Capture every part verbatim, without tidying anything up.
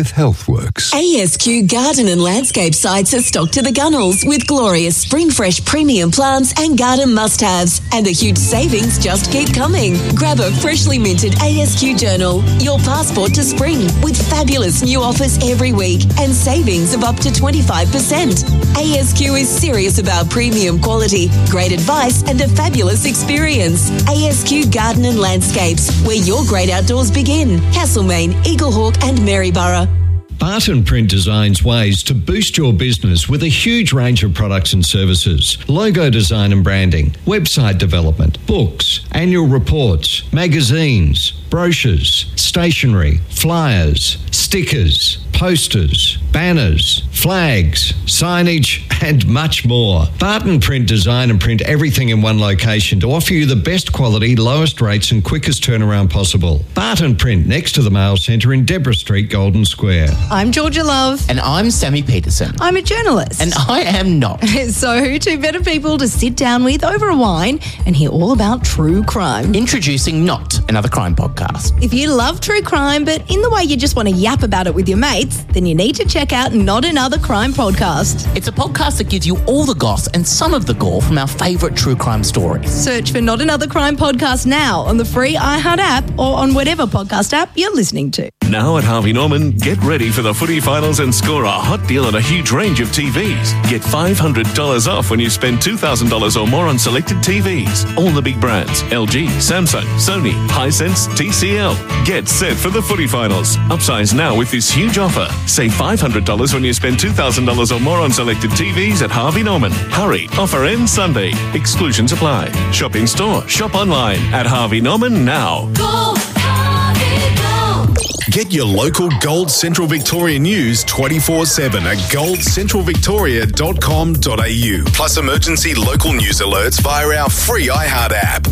with Healthworks. A S Q Garden and Landscape sites are stocked to the gunnels with glorious spring fresh premium plants and garden must-haves. And the huge savings just keep coming. Grab a freshly minted A S Q Journal, your passport to spring, with fabulous new offers every week and savings of up to twenty-five percent. A S Q is serious about premium quality, great advice and a fabulous experience. A S Q Garden and Landscapes, where your great outdoors begin. Castlemaine, Eaglehawk and Maryborough. Barton Print designs ways to boost your business with a huge range of products and services. Logo design and branding, website development, books, annual reports, magazines, brochures, stationery, flyers, stickers, posters, banners, flags, signage, and much more. Barton Print design and print everything in one location to offer you the best quality, lowest rates and quickest turnaround possible. Barton Print, next to the Mail Centre in Deborah Street, Golden Square. I'm Georgia Love. And I'm Sammy Peterson. I'm a journalist. And I am not. So, two better people to sit down with over a wine and hear all about true crime. Introducing Not Another Crime Podcast. If you love true crime, but in the way you just want to yap about it with your mates, then you need to check out Not Another Crime Podcast. It's a podcast that gives you all the goss and some of the gore from our favourite true crime stories. Search for Not Another Crime Podcast now on the free iHeart app or on whatever podcast app you're listening to. Now at Harvey Norman, get ready for the footy finals and score a hot deal on a huge range of T Vs. Get five hundred dollars off when you spend two thousand dollars or more on selected T Vs. All the big brands, L G, Samsung, Sony, Hisense, T C L. Get set for the footy finals. Upsize now with this huge offer. Save five hundred dollars when you spend two thousand dollars or more on selected T Vs at Harvey Norman. Hurry, offer ends Sunday. Exclusions apply. Shop in store, shop online at Harvey Norman now. Go, Harvey, go. Get your local Gold Central Victoria news twenty-four seven at gold central victoria dot com dot a u. Plus emergency local news alerts via our free iHeart app.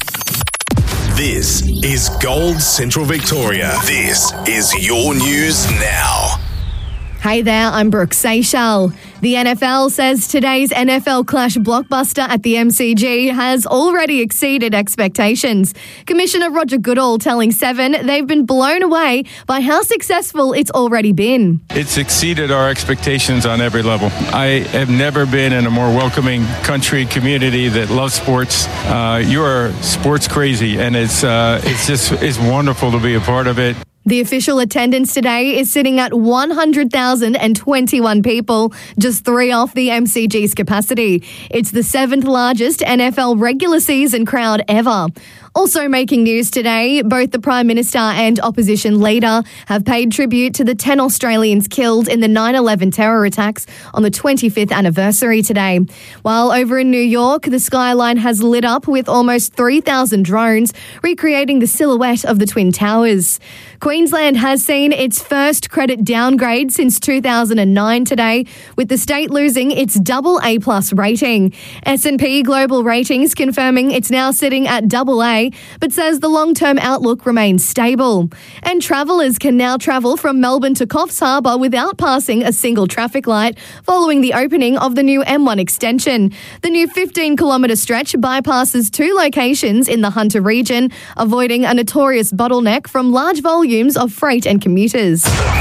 This is Gold Central Victoria. This is your news now. Hey there, I'm Brooke Seychelles. The N F L says today's N F L Clash blockbuster at the M C G has already exceeded expectations. Commissioner Roger Goodall telling Seven they've been blown away by how successful it's already been. It's exceeded our expectations on every level. I have never been in a more welcoming country, community that loves sports. Uh, you are sports crazy, and it's uh, it's just it's wonderful to be a part of it. The official attendance today is sitting at one hundred thousand twenty-one people, just three off the M C G's capacity. It's the seventh largest N F L regular season crowd ever. Also making news today, both the Prime Minister and opposition leader have paid tribute to the ten Australians killed in the nine eleven terror attacks on the twenty-fifth anniversary today. While over in New York, the skyline has lit up with almost three thousand drones, recreating the silhouette of the Twin Towers. Queensland has seen its first credit downgrade since two thousand nine today, with the state losing its double A plus rating. S and P Global Ratings confirming it's now sitting at double A, but says the long-term outlook remains stable. And travellers can now travel from Melbourne to Coffs Harbour without passing a single traffic light following the opening of the new M one extension. The new fifteen kilometre stretch bypasses two locations in the Hunter region, avoiding a notorious bottleneck from large volumes of freight and commuters.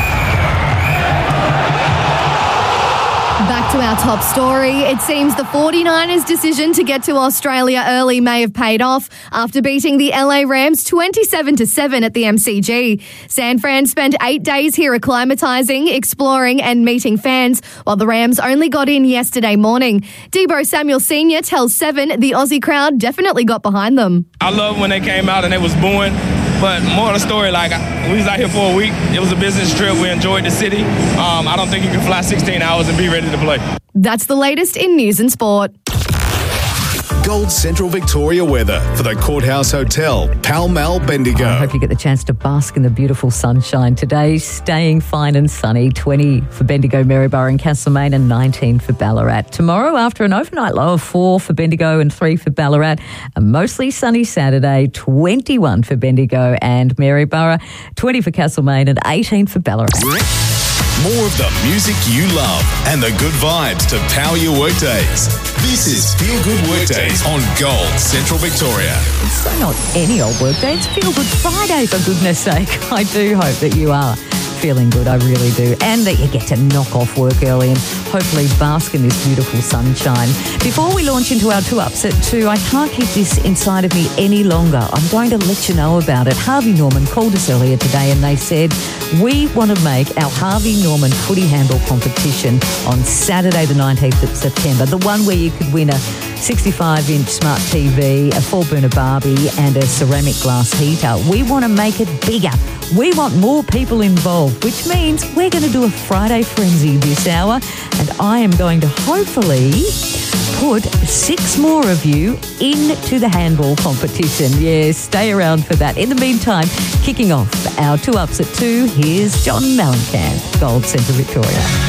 Back to our top story. It seems the forty-niners' decision to get to Australia early may have paid off after beating the L A Rams twenty-seven to seven at the M C G. San Fran spent eight days here acclimatising, exploring and meeting fans, while the Rams only got in yesterday morning. Deebo Samuel Senior tells Seven the Aussie crowd definitely got behind them. I love when they came out and they was booing. But more of the story, like, we was out here for a week. It was a business trip. We enjoyed the city. Um, I don't think you can fly sixteen hours and be ready to play. That's the latest in news and sport. Gold Central Victoria weather for the Courthouse Hotel, Pall Mall, Bendigo. I hope you get the chance to bask in the beautiful sunshine today. Staying fine and sunny, twenty for Bendigo, Maryborough and Castlemaine and nineteen for Ballarat. Tomorrow, after an overnight low of four for Bendigo and three for Ballarat, a mostly sunny Saturday, twenty-one for Bendigo and Maryborough, twenty for Castlemaine and eighteen for Ballarat. More of the music you love and the good vibes to power your workdays. This is Feel Good Workdays on Gold Central Victoria. It's so not any old workday, it's Feel Good Friday, for goodness sake. I do hope that you are feeling good, I really do. And that you get to knock off work early and hopefully bask in this beautiful sunshine. Before we launch into our two ups at two, I can't keep this inside of me any longer. I'm going to let you know about it. Harvey Norman called us earlier today and they said, we want to make our Harvey Norman footy handball competition on Saturday the nineteenth of September, the one where you could win a sixty-five inch smart T V, a four-burner Barbie and a ceramic glass heater. We want to make it bigger. We want more people involved, which means we're going to do a Friday Frenzy this hour, and I am going to hopefully put six more of you into the handball competition. Yes, stay around for that. In the meantime, kicking off our two ups at two, here's John Mellencamp, Gold Centre Victoria.